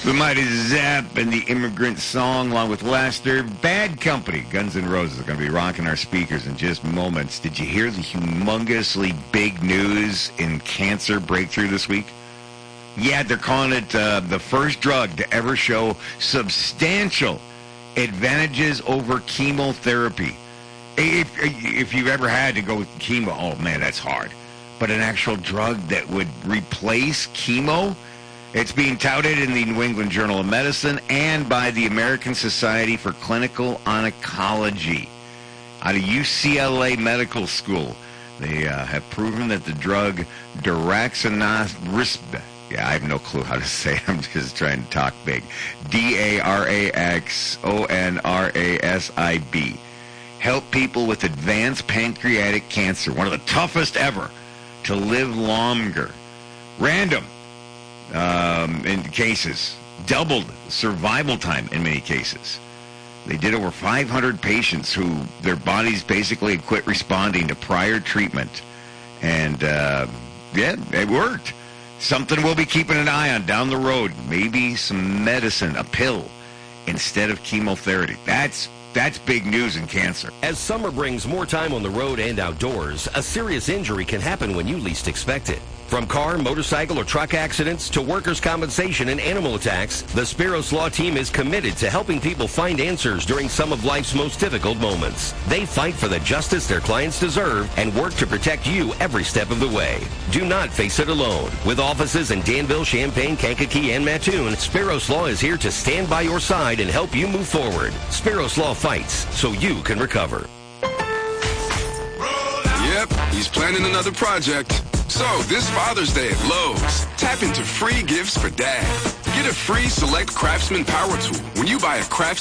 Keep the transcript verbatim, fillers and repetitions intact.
The Mighty Zap and the Immigrant Song, along with Lester. Bad Company, Guns N' Roses, are going to be rocking our speakers in just moments. Did you hear the humongously big news in cancer breakthrough this week? Yeah, they're calling it uh, the first drug to ever show substantial advantages over chemotherapy. If, if you've ever had to go with chemo, oh man, that's hard. But an actual drug that would replace chemo? It's being touted in the New England Journal of Medicine and by the American Society for Clinical Oncology. Out of U C L A Medical School, they uh, have proven that the drug daraxonrasib, yeah, I have no clue how to say it. I'm just trying to talk big. D A R A X O N R A S I B. Help people with advanced pancreatic cancer, one of the toughest ever, to live longer. Random. Um, in cases, doubled survival time in many cases. They did over five hundred patients who their bodies basically quit responding to prior treatment. And, uh, yeah, it worked. Something we'll be keeping an eye on down the road. Maybe some medicine, a pill, instead of chemotherapy. That's That's big news in cancer. As summer brings more time on the road and outdoors, a serious injury can happen when you least expect it. From car, motorcycle, or truck accidents to workers' compensation and animal attacks, the Spiros Law Team is committed to helping people find answers during some of life's most difficult moments. They fight for the justice their clients deserve and work to protect you every step of the way. Do not face it alone. With offices in Danville, Champaign, Kankakee, and Mattoon, Spiros Law is here to stand by your side and help you move forward. Spiros Law fights so you can recover. Yep, he's planning another project. So, this Father's Day at Lowe's, tap into free gifts for Dad. Get a free Select Craftsman Power Tool when you buy a Craftsman